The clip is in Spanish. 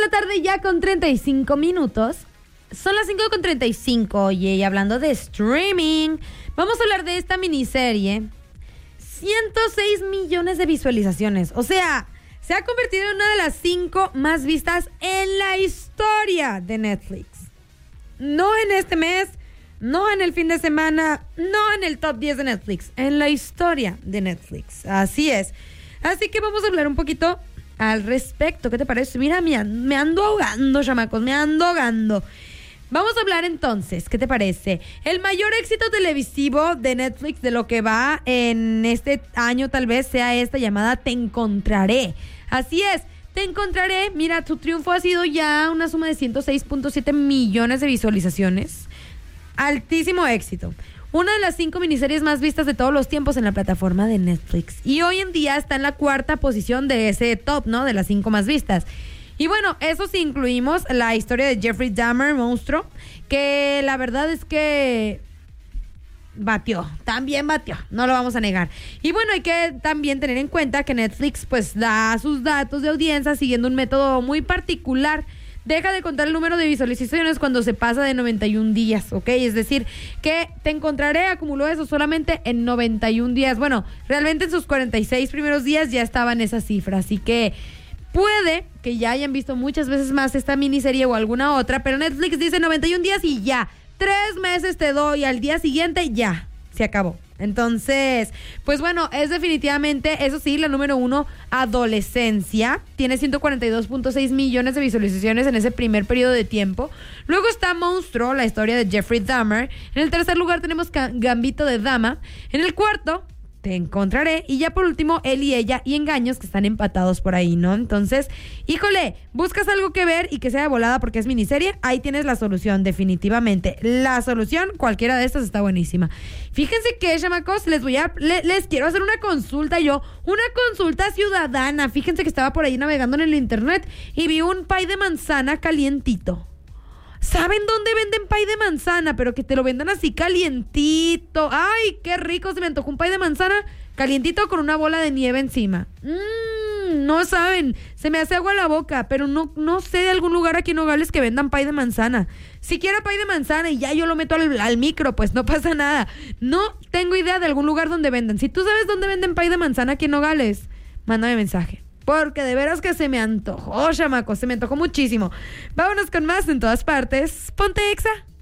la tarde ya con 35 minutos. Son las 5:35, oye, y hablando de streaming, vamos a hablar de esta miniserie. 106 millones de visualizaciones. O sea, se ha convertido en una de las 5 más vistas en la historia de Netflix. No en este mes, no en el fin de semana, no en el top 10 de Netflix, en la historia de Netflix. Así es. Así que vamos a hablar un poquito al respecto. ¿Qué te parece? Mira, me ando ahogando, chamacos, me ando ahogando. Vamos a hablar entonces, ¿qué te parece? El mayor éxito televisivo de Netflix de lo que va en este año tal vez sea esta llamada Te Encontraré. Así es, Te Encontraré. Mira, su triunfo ha sido ya una suma de 106.7 millones de visualizaciones. Altísimo éxito. Una de las 5 miniseries más vistas de todos los tiempos en la plataforma de Netflix. Y hoy en día está en la 4ª posición de ese top, ¿no? De las 5 más vistas. Y bueno, eso sí incluimos la historia de Jeffrey Dahmer, monstruo, que la verdad es que también batió, no lo vamos a negar. Y bueno, hay que también tener en cuenta que Netflix pues da sus datos de audiencia siguiendo un método muy particular. Deja de contar el número de visualizaciones cuando se pasa de 91 días, ¿ok? Es decir, que Te Encontraré acumuló eso solamente en 91 días. Bueno, realmente en sus 46 primeros días ya estaba en esa cifra, así que puede que ya hayan visto muchas veces más esta miniserie o alguna otra, pero Netflix dice 91 días y ya. 3 meses te doy, al día siguiente ya, se acabó. Entonces, pues bueno, es definitivamente, eso sí, la número 1, Adolescencia. Tiene 142.6 millones de visualizaciones en ese primer periodo de tiempo. Luego está Monstruo, la historia de Jeffrey Dahmer. En el tercer lugar tenemos Gambito de Dama. En el cuarto, Te Encontraré. Y ya por último, Él y Ella y Engaños, que están empatados por ahí, ¿no? Entonces, híjole, buscas algo que ver y que sea de volada porque es miniserie, ahí tienes la solución, definitivamente. La solución, cualquiera de estas está buenísima. Fíjense que, chamacos, les quiero hacer una consulta una consulta ciudadana. Fíjense que estaba por ahí navegando en el internet y vi un pay de manzana calientito. ¿Saben dónde venden pay de manzana? Pero que te lo vendan así calientito. ¡Ay, qué rico! Se me antojó un pay de manzana calientito con una bola de nieve encima. No saben, se me hace agua la boca, pero no sé de algún lugar aquí en Nogales que vendan pay de manzana. Si quiera pay de manzana y ya yo lo meto al micro, pues no pasa nada. No tengo idea de algún lugar donde vendan. Si tú sabes dónde venden pay de manzana aquí en Nogales, mándame mensaje. Porque de veras que se me antojó, chamacos, se me antojó muchísimo. Vámonos con más en todas partes. Ponte Exa.